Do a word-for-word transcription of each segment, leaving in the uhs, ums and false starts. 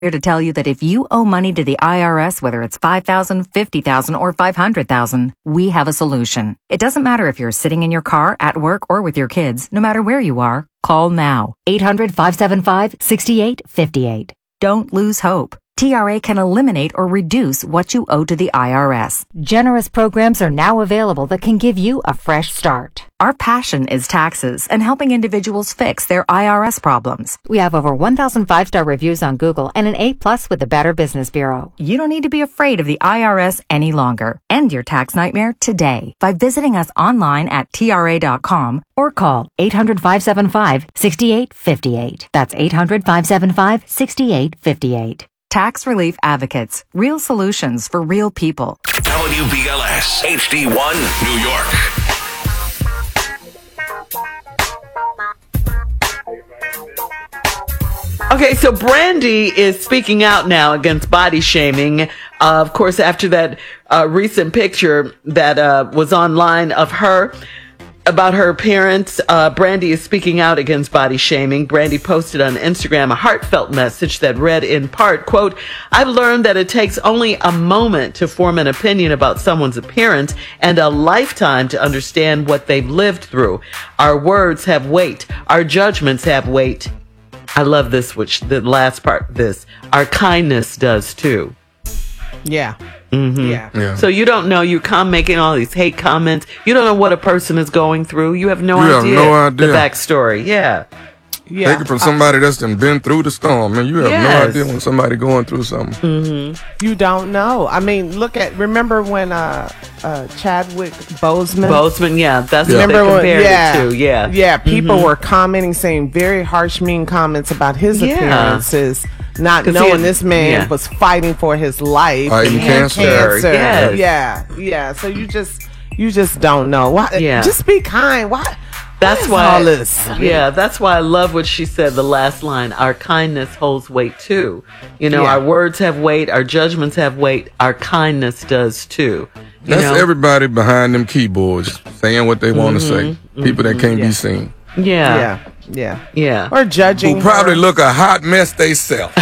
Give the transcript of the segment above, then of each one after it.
Here to tell you that if you owe money to the I R S, whether it's five thousand dollars, fifty thousand dollars, or five hundred thousand dollars, we have a solution. It doesn't matter if you're sitting in your car, at work, or with your kids. No matter where you are, call now. eight hundred, five seven five, six eight five eight. Don't lose hope. T R A can eliminate or reduce what you owe to the I R S. Generous programs are now available that can give you a fresh start. Our passion is taxes and helping individuals fix their I R S problems. We have over one thousand five-star reviews on Google and an A plus with the Better Business Bureau. You don't need to be afraid of the I R S any longer. End your tax nightmare today by visiting us online at T R A dot com or call eight hundred, five seven five, six eight five eight. That's eight hundred, five seven five, six eight five eight. Tax Relief Advocates. Real solutions for real people. W B L S H D one, New York. Okay, so Brandy is speaking out now against body shaming. Uh, of course, after that uh, recent picture that uh, was online of her about her appearance, uh, Brandy is speaking out against body shaming. Brandy posted on Instagram a heartfelt message that read in part, quote, "I've learned that it takes only a moment to form an opinion about someone's appearance and a lifetime to understand what they've lived through. Our words have weight. Our judgments have weight." I love this, which the last part, this, "Our kindness does too." Yeah. Mm-hmm. Yeah. Yeah. So you don't know, you come making all these hate comments. You don't know what a person is going through. You have no You have idea no idea. the backstory. Yeah. Yeah. Take it from somebody that's done been through the storm, man. You have Yes. no idea when somebody going through something. Mm-hmm. You don't know. I mean, look at, remember when uh, uh, Chadwick Boseman? Boseman, yeah. That's Yeah. what they Remember when, compared yeah, it to. Yeah. Yeah, people Mhm. were commenting, saying very harsh, mean comments about his Yeah. appearances, not 'Cause he knowing had- this man yeah. was fighting for his life. Fighting and had cancer. cancer. Yes. Yeah, yeah. So you just, you just don't know. Why? Yeah. Just be kind. Why? That's what is why, all this? yeah, that's why I love what she said, the last line, "Our kindness holds weight too." You know, Yeah. our words have weight, our judgments have weight, our kindness does too. You That's know? everybody behind them keyboards saying what they want to Mhm. say. People that can't Yeah. be seen. Yeah. Yeah, yeah. Yeah. Or judging. Who probably her. look a hot mess they self.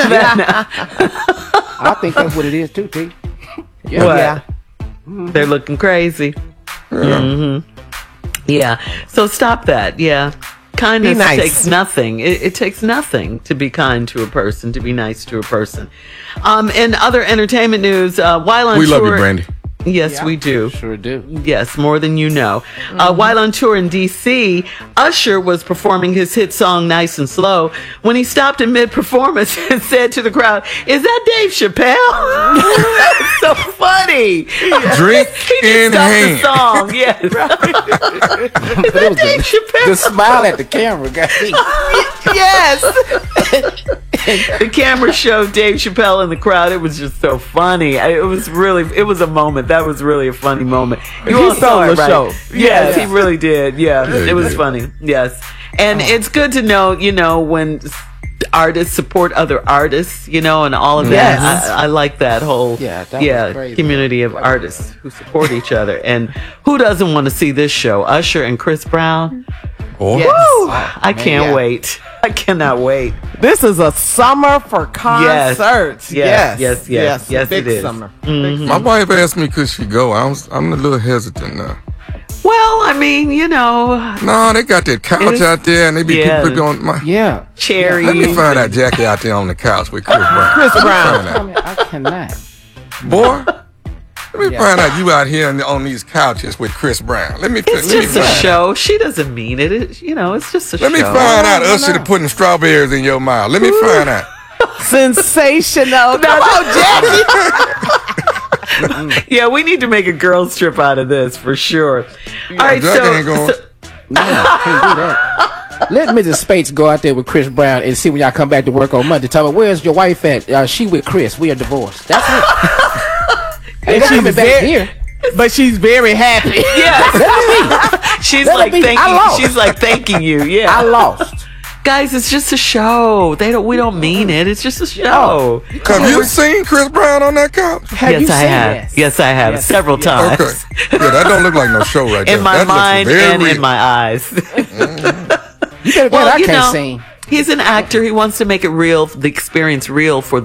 I think that's what it is too, T. Yeah. What? Yeah. They're looking crazy. Yeah. hmm Yeah. So stop that. Yeah. Kindness Be nice. takes nothing. It, it takes nothing to be kind to a person, to be nice to a person. Um, in other entertainment news, uh, while on We love you, tour- Brandy. Yes, we do. Sure do. Yes, more than you know. Uh, while on tour in D C, Usher was performing his hit song Nice and Slow when he stopped in mid-performance and said to the crowd, "Is that Dave Chappelle?" That's so funny. Drink He just in stopped hand. the song. Yes. Is But it that was Dave the, Chappelle? the smile at the camera got me. Yes. The camera showed Dave Chappelle in the crowd. It was just so funny. I- It was really, it was a moment. That was really a funny moment. You He all saw stole it, the right? show. Yes, Yeah. he really did. Yeah, he it was did. funny. Yes. And it's good to know, you know, when s- artists support other artists, you know, and all of Yes. that. I, I like that whole Yeah, that was crazy. community of artists who support each other. And who doesn't want to see this show? Usher and Chris Brown. Boy. Yes. Woo! I can't yeah. wait. I cannot wait. This is a summer for concerts. Yes, Yes, yes, yes, yes, big it is. summer. My wife asked me could she go. I was, I'm a little hesitant now. Well, I mean, you know, No, they got that couch It's- out there, and they be yeah. people on my. Yeah. cherry. Let me find out Jackie out there on the couch with Chris Brown. Chris Let me Brown. find I, out. mean, I cannot. Boy, let me Yeah. find out you out here on, on these couches with Chris Brown. Let me. It's let me just a find out. show. She doesn't mean it. it you know, it's just a Let show. me find out no, Usher no. to putting strawberries in your mouth. Let me find out. Sensational. Come on, Jackie. Yeah, we need to make a girls trip out of this for sure. All right, Jackie so, ain't going. so No, can't do that. Let Missus Spates go out there with Chris Brown and see when y'all come back to work on Monday. Tell me, where's your wife at? Uh, she with Chris. We are divorced. That's it. Ain't she's coming back very- here. But she's very happy. yes, she's Let like it be. I thanking. lost. She's like thanking you. I Yeah, lost. guys, it's just a show. They don't. We don't mean it. It's just a show. Have you seen Chris Brown on that couch? Have yes, you I seen have. this? Yes, I have Yes. several times. Okay. Yeah, that don't look like no show right there. In my that mind looks very and real. in my eyes. You better Well, bet I you can't know, sing. He's an actor. He wants to make it real, the experience real for